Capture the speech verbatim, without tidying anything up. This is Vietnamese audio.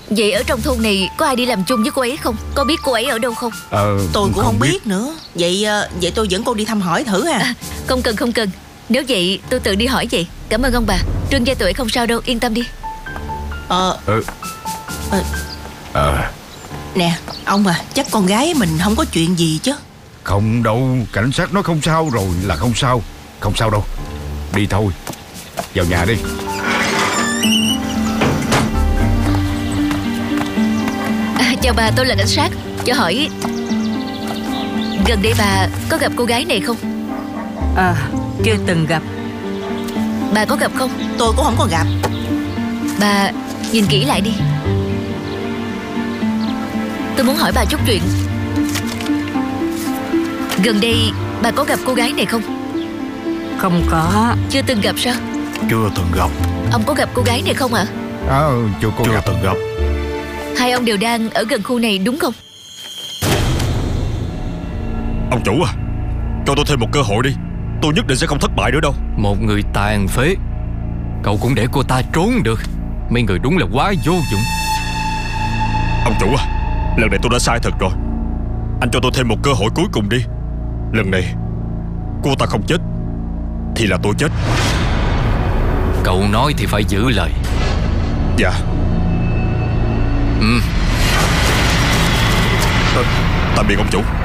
Vậy ở trong thôn này có ai đi làm chung với cô ấy không? Có biết cô ấy ở đâu không? Ờ, Tôi cũng không biết. biết nữa. Vậy vậy tôi dẫn cô đi thăm hỏi thử ha. À, không cần không cần. Nếu vậy tôi tự đi hỏi vậy. Cảm ơn ông bà. Trương Gia Tuệ không sao đâu, yên tâm đi. Ờ Ừ. Ờ Ờ. Nè ông à, chắc con gái mình không có chuyện gì chứ? Không đâu, cảnh sát nói không sao rồi là không sao. Không sao đâu. Đi thôi. Vào nhà đi. À, chào bà, tôi là cảnh sát. Cho hỏi, gần đây bà có gặp cô gái này không? À, chưa từng gặp. Bà có gặp không? Tôi cũng không có gặp. Bà nhìn kỹ lại đi. Tôi muốn hỏi bà chút chuyện. Gần đây bà có gặp cô gái này không? Không có. Chưa từng gặp sao? Chưa từng gặp. Ông có gặp cô gái này không ạ? À, chưa có Chưa gặp. từng gặp. Hai ông đều đang ở gần khu này đúng không? Ông chủ à, cho tôi thêm một cơ hội đi. Tôi nhất định sẽ không thất bại nữa đâu. Một người tàn phế, cậu cũng để cô ta trốn được. Mấy người đúng là quá vô dụng. Ông chủ à, lần này tôi đã sai thật rồi. Anh cho tôi thêm một cơ hội cuối cùng đi. Lần này cô ta không chết thì là tôi chết. Cậu nói thì phải giữ lời. Dạ. Ừ. Ờ, tạm biệt ông chủ.